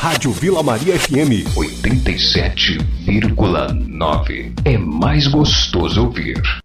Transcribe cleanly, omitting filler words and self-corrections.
Rádio Vila Maria FM 87,9. É mais gostoso ouvir.